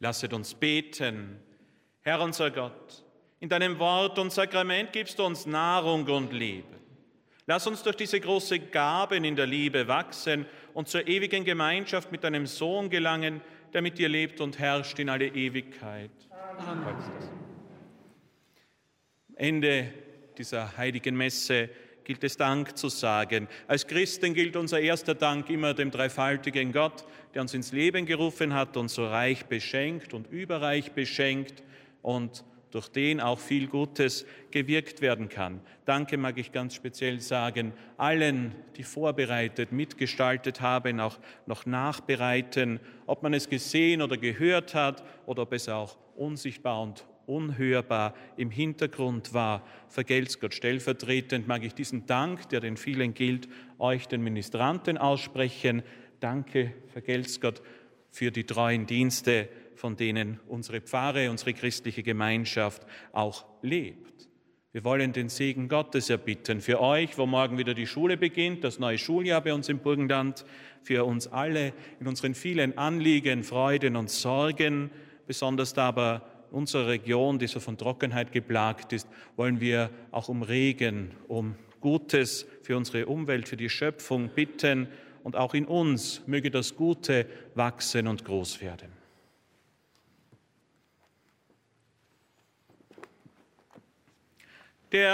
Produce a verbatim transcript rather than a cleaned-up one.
Lasset uns beten. Herr unser Gott, in deinem Wort und Sakrament gibst du uns Nahrung und Leben. Lass uns durch diese große Gaben in der Liebe wachsen und zur ewigen Gemeinschaft mit deinem Sohn gelangen, der mit dir lebt und herrscht in alle Ewigkeit. Amen. Am Ende dieser heiligen Messe gilt es Dank zu sagen. Als Christen gilt unser erster Dank immer dem dreifaltigen Gott, der uns ins Leben gerufen hat und so reich beschenkt und überreich beschenkt und durch den auch viel Gutes gewirkt werden kann. Danke mag ich ganz speziell sagen allen, die vorbereitet, mitgestaltet haben, auch noch nachbereiten, ob man es gesehen oder gehört hat oder ob es auch unsichtbar und unhörbar im Hintergrund war. Vergelt's Gott. Stellvertretend mag ich diesen Dank, der den vielen gilt, euch, den Ministranten, aussprechen. Danke, vergelt's Gott, für die treuen Dienste, von denen unsere Pfarre, unsere christliche Gemeinschaft auch lebt. Wir wollen den Segen Gottes erbitten für euch, wo morgen wieder die Schule beginnt, das neue Schuljahr bei uns im Burgenland, für uns alle in unseren vielen Anliegen, Freuden und Sorgen, besonders aber unsere Region, die so von Trockenheit geplagt ist, wollen wir auch um Regen, um Gutes für unsere Umwelt, für die Schöpfung bitten und auch in uns möge das Gute wachsen und groß werden.